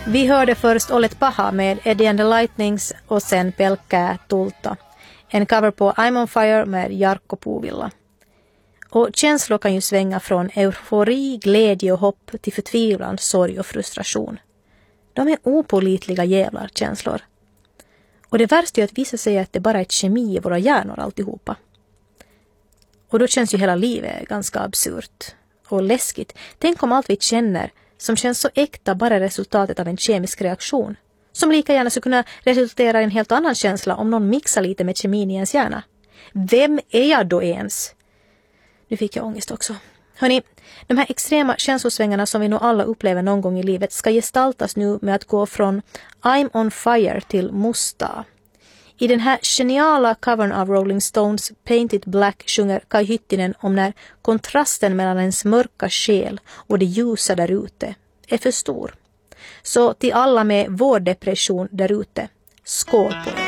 Vi hörde först Olet Paha med Eddie and the Lightnings och sen Pelkkää tulta. En cover på I'm on fire med Jarkko Puuvilla. Och känslor kan ju svänga från eufori, glädje och hopp till förtvivlan, sorg och frustration. De är opålitliga jävlar känslor. Och det värsta är att vissa säger att det bara är kemi i våra hjärnor alltihopa. Och då känns ju hela livet ganska absurt och läskigt. Tänk om allt vi känner som känns så äkta bara resultatet av en kemisk reaktion. Som lika gärna skulle kunna resultera i en helt annan känsla om någon mixar lite med kemin i ens hjärna. Vem är jag då ens? Nu fick jag ångest också. Hörrni, de här extrema känslosvängarna som vi nog alla upplever någon gång i livet ska gestaltas nu med att gå från I'm on fire till Musta. I den här geniala covern av Rolling Stones Paint It Black sjunger Kai Hyttinen om när kontrasten mellan ens mörka själ och det ljusa där ute är för stor. Så till alla med vår depression där ute, skål på er!